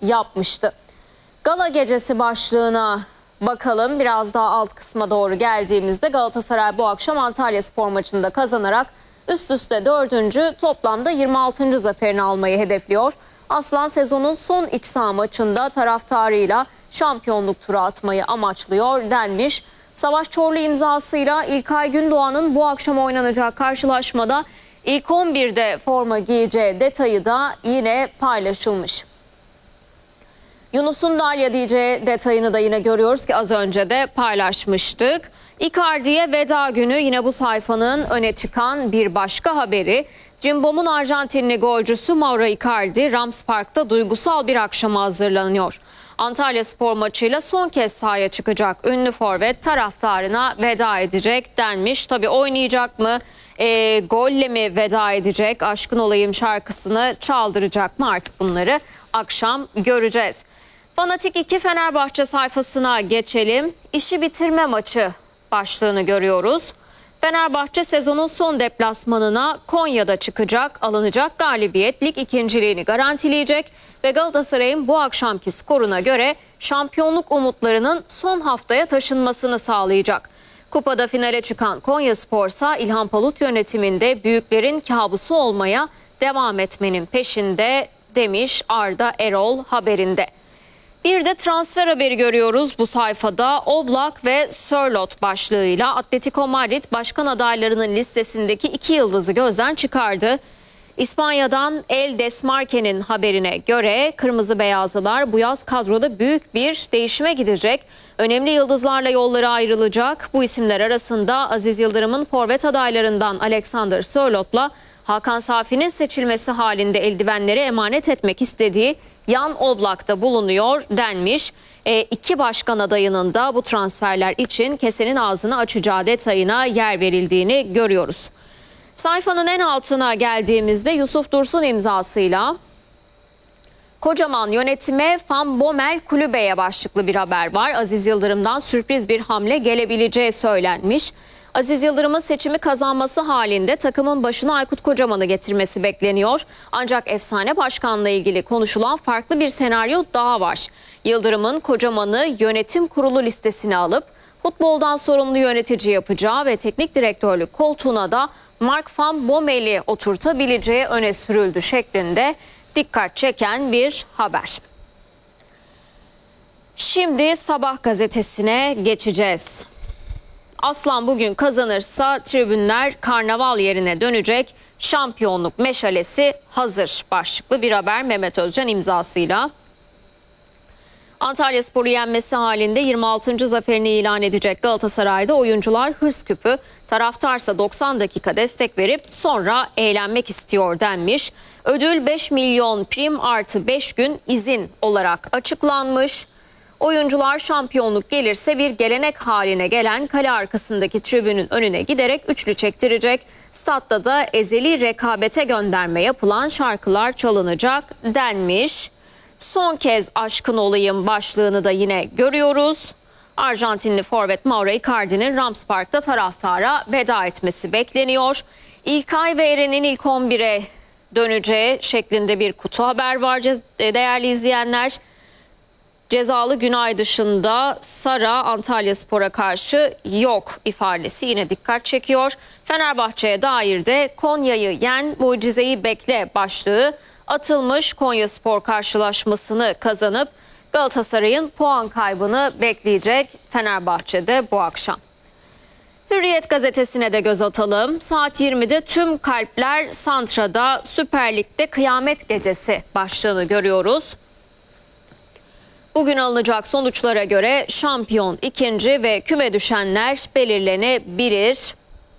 yapmıştı. Gala gecesi başlığına bakalım. Biraz daha alt kısma doğru geldiğimizde Galatasaray bu akşam Antalyaspor maçında kazanarak üst üste 4. toplamda 26. zaferini almayı hedefliyor. Aslan sezonun son iç saha maçında taraftarıyla şampiyonluk turu atmayı amaçlıyor denmiş. Savaş Çorlu imzasıyla İlkay Gündoğan'ın bu akşam oynanacak karşılaşmada ilk 11'de forma giyeceği detayı da yine paylaşılmış. Yunus'un Dalya diyeceği detayını da yine görüyoruz ki az önce de paylaşmıştık. Icardi'ye veda günü yine bu sayfanın öne çıkan bir başka haberi. Cimbom'un Arjantinli golcüsü Mauro Icardi Rams Park'ta duygusal bir akşama hazırlanıyor. Antalyaspor maçıyla son kez sahaya çıkacak ünlü forvet taraftarına veda edecek denmiş. Tabii oynayacak mı? Golle mi veda edecek? Aşkın Olayım şarkısını çaldıracak mı? Artık bunları akşam göreceğiz. Fanatik 2 Fenerbahçe sayfasına geçelim. İşi bitirme maçı başlığını görüyoruz. Fenerbahçe sezonun son deplasmanına Konya'da çıkacak. Alınacak galibiyet lig ikinciliğini garantileyecek ve Galatasaray'ın bu akşamki skoruna göre şampiyonluk umutlarının son haftaya taşınmasını sağlayacak. Kupada finale çıkan Konyaspor'sa İlhan Palut yönetiminde büyüklerin kabusu olmaya devam etmenin peşinde demiş Arda Erol haberinde. Bir de transfer haberi görüyoruz bu sayfada. Oblak ve Sörloth başlığıyla Atletico Madrid başkan adaylarının listesindeki 2 yıldızı gözden çıkardı. İspanya'dan El Desmarque'nin haberine göre Kırmızı Beyazlılar bu yaz kadroda büyük bir değişime gidecek. Önemli yıldızlarla yolları ayrılacak. Bu isimler arasında Aziz Yıldırım'ın forvet adaylarından Alexander Sörloth'la Hakan Safi'nin seçilmesi halinde eldivenleri emanet etmek istediği Jan Oblak'ta bulunuyor denmiş. 2 başkan adayının da bu transferler için kesenin ağzını açacağı detayına yer verildiğini görüyoruz. Sayfanın en altına geldiğimizde Yusuf Dursun imzasıyla kocaman yönetime Van Bommel Kulübe'ye başlıklı bir haber var. Aziz Yıldırım'dan sürpriz bir hamle gelebileceği söylenmiş. Aziz Yıldırım'ın seçimi kazanması halinde takımın başına Aykut Kocaman'ı getirmesi bekleniyor. Ancak efsane başkanla ilgili konuşulan farklı bir senaryo daha var. Yıldırım'ın Kocaman'ı yönetim kurulu listesine alıp futboldan sorumlu yönetici yapacağı ve teknik direktörlük koltuğuna da Mark Van Bommel'i oturtabileceği öne sürüldü şeklinde dikkat çeken bir haber. Şimdi Sabah gazetesine geçeceğiz. Aslan bugün kazanırsa tribünler karnaval yerine dönecek. Şampiyonluk meşalesi hazır başlıklı bir haber Mehmet Özcan imzasıyla. Antalyaspor'u yenmesi halinde 26. zaferini ilan edecek Galatasaray'da oyuncular hırs küpü, taraftarsa 90 dakika destek verip sonra eğlenmek istiyor denmiş. Ödül 5 milyon prim artı 5 gün izin olarak açıklanmış. Oyuncular şampiyonluk gelirse bir gelenek haline gelen kale arkasındaki tribünün önüne giderek üçlü çektirecek. Statta da ezeli rekabete gönderme yapılan şarkılar çalınacak denmiş. Son kez aşkın olayım başlığını da yine görüyoruz. Arjantinli forvet Mauro Icardi'nin Rams Park'ta taraftara veda etmesi bekleniyor. İlkay ve Eren'in ilk 11'e döneceği şeklinde bir kutu haber var değerli izleyenler. Cezalı Günay dışında Sara Antalyaspor'a karşı yok ifadesi yine dikkat çekiyor. Fenerbahçe'ye dair de Konya'yı yen, mucizeyi bekle başlığı atılmış. Konyaspor karşılaşmasını kazanıp Galatasaray'ın puan kaybını bekleyecek Fenerbahçe'de bu akşam. Hürriyet gazetesine de göz atalım. Saat 20'de tüm kalpler Santra'da, Süper Lig'de kıyamet gecesi başlığını görüyoruz. Bugün alınacak sonuçlara göre şampiyon ikinci ve küme düşenler belirlenebilir.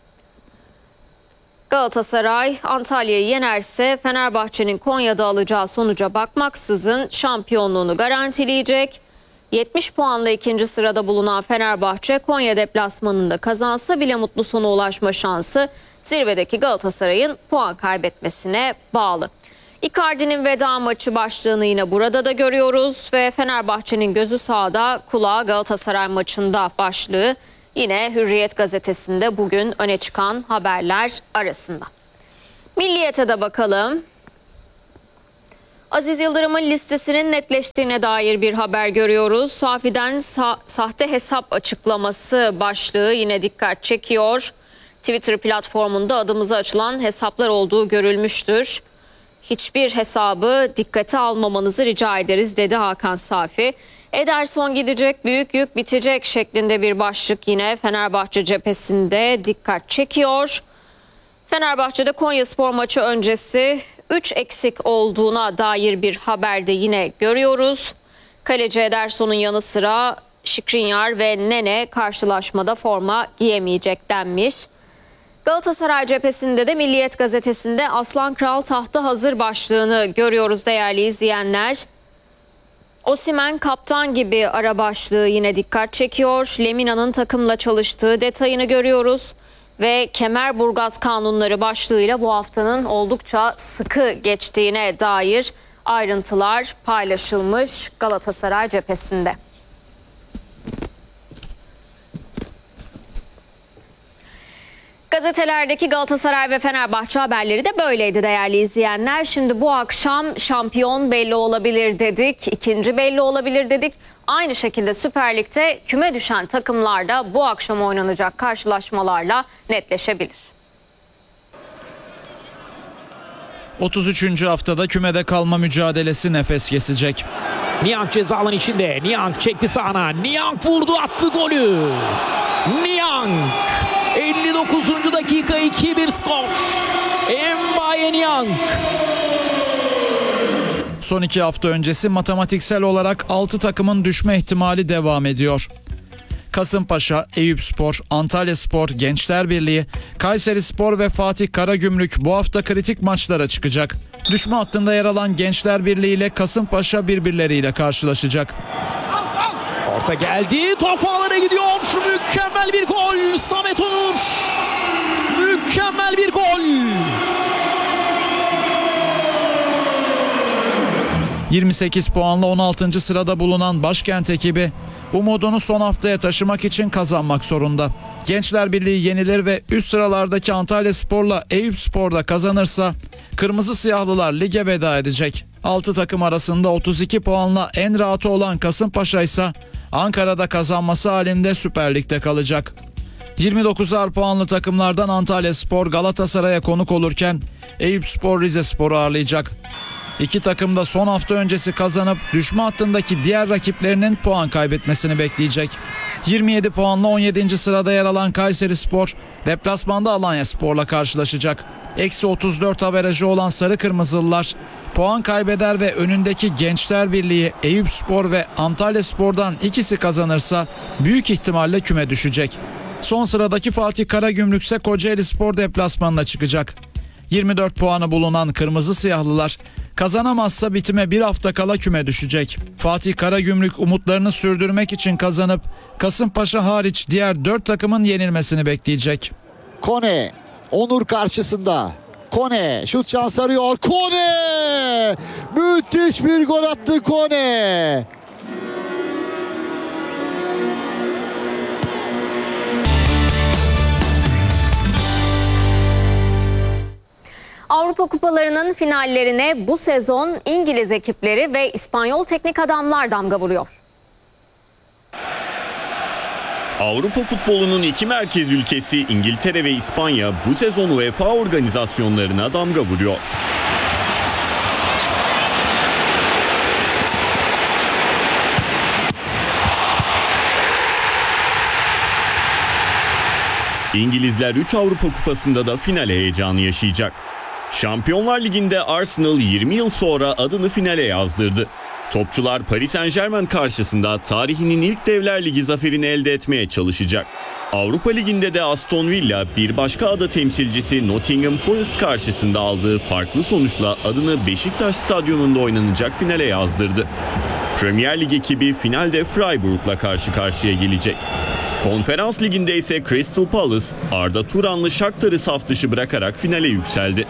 Galatasaray Antalya'yı yenerse Fenerbahçe'nin Konya'da alacağı sonuca bakmaksızın şampiyonluğunu garantileyecek. 70 puanla ikinci sırada bulunan Fenerbahçe Konya deplasmanında kazansa bile mutlu sona ulaşma şansı zirvedeki Galatasaray'ın puan kaybetmesine bağlı. Icardi'nin veda maçı başlığını yine burada da görüyoruz ve Fenerbahçe'nin gözü sahada, kulağı Galatasaray maçında başlığı yine Hürriyet gazetesinde bugün öne çıkan haberler arasında. Milliyet'e de bakalım. Aziz Yıldırım'ın listesinin netleştiğine dair bir haber görüyoruz. Safi'den sahte hesap açıklaması başlığı yine dikkat çekiyor. Twitter platformunda adımıza açılan hesaplar olduğu görülmüştür. Hiçbir hesabı dikkate almamanızı rica ederiz dedi Hakan Safi. Ederson gidecek, büyük yük bitecek şeklinde bir başlık yine Fenerbahçe cephesinde dikkat çekiyor. Fenerbahçe'de Konyaspor maçı öncesi 3 eksik olduğuna dair bir haberde yine görüyoruz. Kaleci Ederson'un yanı sıra Skriniar ve Nene karşılaşmada forma giyemeyecek denmiş. Galatasaray cephesinde de Milliyet gazetesinde Aslan Kral tahta hazır başlığını görüyoruz değerli izleyenler. Osimhen kaptan gibi ara başlığı yine dikkat çekiyor. Lemina'nın takımla çalıştığı detayını görüyoruz. Ve Kemerburgaz kanunları başlığıyla bu haftanın oldukça sıkı geçtiğine dair ayrıntılar paylaşılmış Galatasaray cephesinde. Gazetelerdeki Galatasaray ve Fenerbahçe haberleri de böyleydi değerli izleyenler. Şimdi bu akşam şampiyon belli olabilir dedik, ikinci belli olabilir dedik. Aynı şekilde Süper Lig'de küme düşen takımlar da bu akşam oynanacak karşılaşmalarla netleşebilir. 33. haftada kümede kalma mücadelesi nefes kesecek. Niang ceza alanı içinde. Niang çekti sağına. Niang vurdu, attı golü. Niang 59. dakika 2-1 skor. Mbaye Niang. Son 2 hafta öncesi matematiksel olarak 6 takımın düşme ihtimali devam ediyor. Kasımpaşa, Eyüpspor, Antalyaspor, Gençler Birliği, Kayserispor ve Fatih Karagümrük bu hafta kritik maçlara çıkacak. Düşme hattında yer alan Gençler Birliği ile Kasımpaşa birbirleriyle karşılaşacak. Orta geldi. Top ağlara gidiyor. Mükemmel bir gol. Samet Onur. Mükemmel bir gol. 28 puanla 16. sırada bulunan Başkent ekibi umudunu son haftaya taşımak için kazanmak zorunda. Gençler Birliği yenilir ve üst sıralardaki Antalyaspor'la Eyüpspor'da kazanırsa Kırmızı Siyahlılar lige veda edecek. 6 takım arasında 32 puanla en rahatı olan Kasımpaşa ise Ankara'da kazanması halinde Süper Lig'de kalacak. 29'ar puanlı takımlardan Antalyaspor Galatasaray'a konuk olurken Eyüpspor Rizespor'u ağırlayacak. İki takım da son hafta öncesi kazanıp düşme hattındaki diğer rakiplerinin puan kaybetmesini bekleyecek. 27 puanla 17. sırada yer alan Kayserispor deplasmanda Alanyaspor'la karşılaşacak. Eksi 34 averajı olan Sarı Kırmızılılar puan kaybeder ve önündeki Gençler Birliği, Eyüpspor ve Antalyaspor'dan ikisi kazanırsa büyük ihtimalle küme düşecek. Son sıradaki Fatih Karagümrük ise Kocaelispor deplasmanına çıkacak. 24 puanı bulunan Kırmızı Siyahlılar kazanamazsa bitime bir hafta kala küme düşecek. Fatih Karagümrük umutlarını sürdürmek için kazanıp Kasımpaşa hariç diğer 4 takımın yenilmesini bekleyecek. Kone, Onur karşısında. Kone, şut şansı arıyor. Kone! Müthiş bir gol attı Kone. Avrupa Kupalarının finallerine bu sezon İngiliz ekipleri ve İspanyol teknik adamlar damga vuruyor. Avrupa futbolunun iki merkez ülkesi İngiltere ve İspanya bu sezon UEFA organizasyonlarına damga vuruyor. İngilizler 3 Avrupa Kupası'nda da final heyecanı yaşayacak. Şampiyonlar Ligi'nde Arsenal 20 yıl sonra adını finale yazdırdı. Topçular Paris Saint-Germain karşısında tarihinin ilk Devler Ligi zaferini elde etmeye çalışacak. Avrupa Ligi'nde de Aston Villa bir başka ada temsilcisi Nottingham Forest karşısında aldığı farklı sonuçla adını Beşiktaş Stadyumunda oynanacak finale yazdırdı. Premier Lig ekibi finalde Freiburg'la karşı karşıya gelecek. Konferans Ligi'nde ise Crystal Palace, Arda Turanlı Shakhtar'ı saf dışı bırakarak finale yükseldi.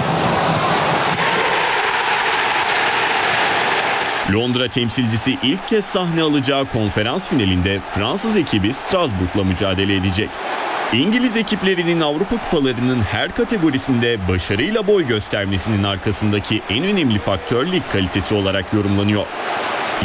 Londra temsilcisi ilk kez sahne alacağı konferans finalinde Fransız ekibi Strasbourg'la mücadele edecek. İngiliz ekiplerinin Avrupa kupalarının her kategorisinde başarıyla boy göstermesinin arkasındaki en önemli faktör lig kalitesi olarak yorumlanıyor.